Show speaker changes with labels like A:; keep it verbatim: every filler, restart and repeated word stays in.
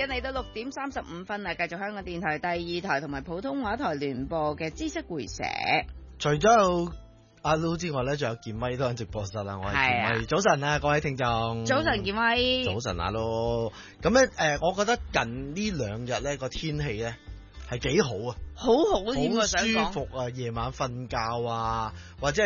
A: 間嚟到六點三十五分啊，繼續香港電台第二台同埋普通話台聯播嘅知識會社。
B: 除咗有阿 Lu 之外咧，仲有健威都喺直播室啦。我係健威，早晨啊，各位聽眾。
A: 早晨，健威。
B: 早晨阿 Lu。咁咧誒，我覺得近呢兩日咧個天氣咧係幾好啊，
A: 好好添啊，
B: 好舒服啊，夜晚瞓覺啊，或者